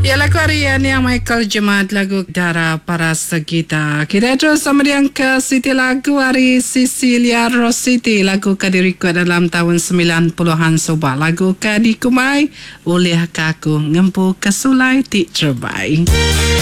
Ya, lagu Arian yang Michael Jemaat, lagu Dara Para Segita. Kita terus sama yang ke Siti lagu Ari Cecilia Rositi, lagu kadiriku dalam tahun 90-an soba. Lagu kadikumai oleh kaku ngempu kesulai ti terbaik.